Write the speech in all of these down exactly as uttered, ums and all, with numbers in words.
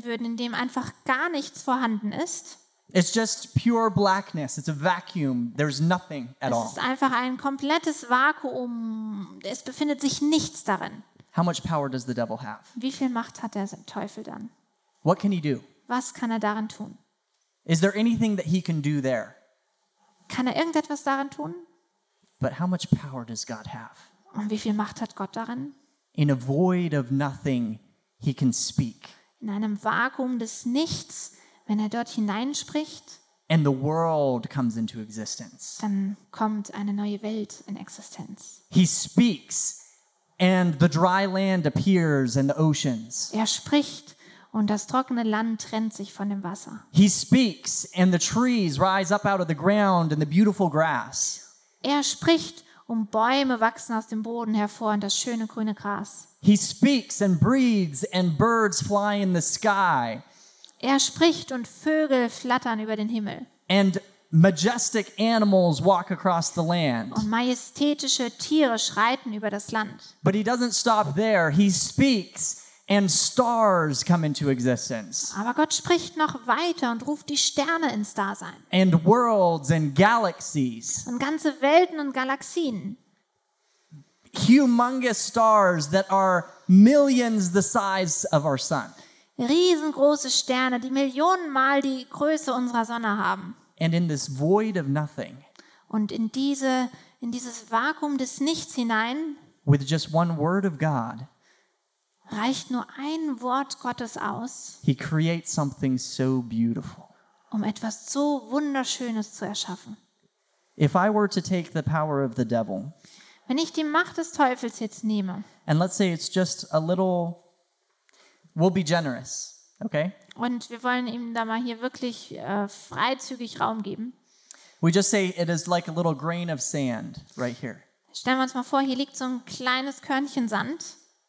finden würden, in dem einfach gar nichts vorhanden ist. It's just pure blackness. It's a vacuum. There's nothing at Es all. ist einfach ein komplettes Vakuum. Es befindet sich nichts darin. How much power does the devil have? Wie viel Macht hat der Teufel dann? What can he do? Was kann er darin tun? Is there anything that he can do there? Kann er irgendetwas darin tun? But how much power does God have? Und wie viel Macht hat Gott darin? In a void of nothing, he can speak. In einem Vakuum des Nichts, wenn er dort hineinspricht, And the world comes into existence. dann kommt eine neue Welt in Existenz. He speaks, and the dry land appears and the oceans. Er spricht und das trockene Land trennt sich von dem Wasser. He speaks, and the trees rise up out of the ground and the beautiful grass. Er spricht und Bäume wachsen aus dem Boden hervor und das schöne grüne Gras. He speaks and breathes, and birds fly in the sky. Er spricht und Vögel flattern über den Himmel. And majestic animals walk across the land. Und majestätische Tiere schreiten über das Land. But he doesn't stop there. He speaks, and stars come into existence. Aber Gott spricht noch weiter und ruft die Sterne ins Dasein. And worlds and galaxies. Und ganze Welten und Galaxien. Humongous stars that are millions the size of our sun. Riesengroße Sterne, die Millionenmal die Größe unserer Sonne haben. And in this void of nothing, Und in, diese, in dieses Vakuum des Nichts hinein with just one word of God, reicht nur ein Wort Gottes aus, he creates something so beautiful. um etwas so Wunderschönes zu erschaffen. If I were to take the power of the devil, Wenn ich die Macht des Teufels jetzt nehme and let's say it's just a little, we'll be generous, okay? und wir wollen ihm da mal hier wirklich äh, freizügig Raum geben, We just say it is like a little grain of sand right here. stellen wir uns mal vor, hier liegt so ein kleines Körnchen Sand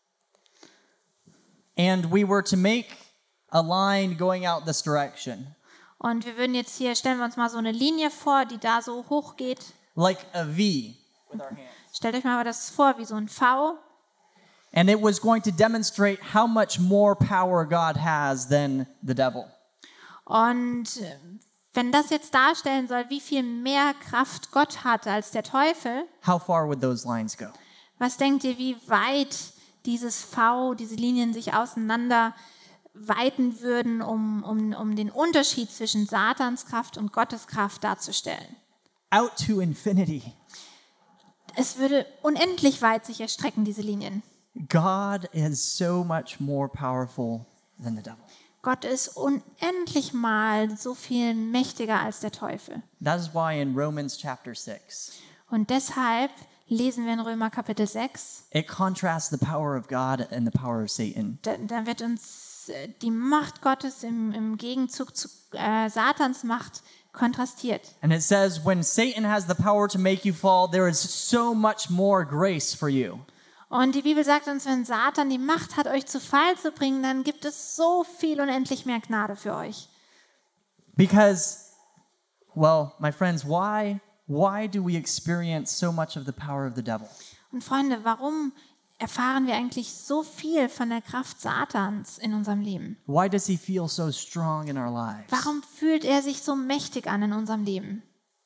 And we were to make a line going out this direction, und wir würden jetzt hier, stellen wir uns mal so eine Linie vor, die da so hoch geht. like a V with our hands. Stellt euch mal das vor, wie so ein V. And it was going to demonstrate how much more power God has than the devil. Und äh, wenn das jetzt darstellen soll, wie viel mehr Kraft Gott hat als der Teufel, How far would those lines go? was denkt ihr, wie weit dieses V, diese Linien sich auseinander weiten würden, um, um, um den Unterschied zwischen Satans Kraft und Gottes Kraft darzustellen? Out to infinity. Es würde unendlich weit sich erstrecken, diese Linien. God is so much more powerful than the devil. Gott ist unendlich mal so viel mächtiger als der Teufel. That is why in Romans chapter six, Und deshalb lesen wir in Römer Kapitel sechs, it contrasts the power of God and the power of Satan. da, da wird uns äh, die Macht Gottes im, im Gegenzug zu äh, Satans Macht kontrastiert. And it says, when Satan has the power to make you fall, there is so much more grace for you. Und die Bibel sagt uns, wenn Satan die Macht hat, euch zu Fall zu bringen, dann gibt es so viel unendlich mehr Gnade für euch. Because, well, my friends, why, why do we experience so much of the power of the devil? Und Freunde, warum erfahren wir eigentlich so viel von der Kraft Satans in unserem Leben? Why does he feel so strong in our lives? Warum fühlt er sich so mächtig an in unserem Leben?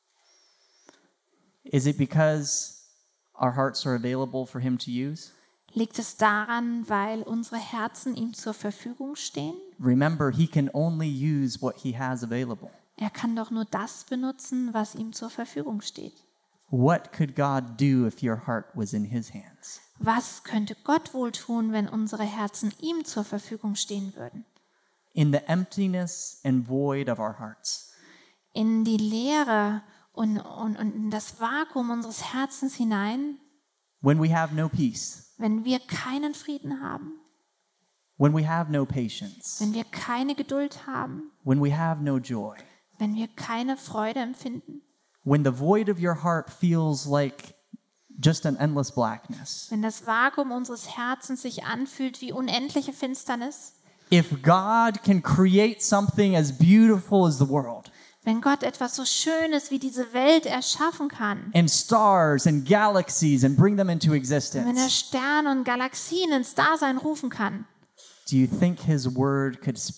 Is it because our hearts are available for him to use? Liegt es daran, weil unsere Herzen ihm zur Verfügung stehen? Remember, he can only use what he has available. Er kann doch nur das benutzen, was ihm zur Verfügung steht. What could God do if your heart was in his hands? Was könnte Gott wohl tun, wenn unsere Herzen ihm zur Verfügung stehen würden? In the emptiness and void of our hearts, In die Leere und, und, und in das Vakuum unseres Herzens hinein, when we have no peace, wenn wir keinen Frieden haben, when we have no patience, wenn wir keine Geduld haben, when we have no joy, wenn wir keine Freude empfinden, when the void of your heart feels like just an endless blackness. wenn das Vakuum unseres Herzens sich anfühlt wie unendliche Finsternis, If God can create something as beautiful as the world, wenn Gott etwas so Schönes wie diese Welt erschaffen kann, and stars and galaxies and bring them into wenn er existence, Sterne und Galaxien ins Dasein rufen kann, do you think his word could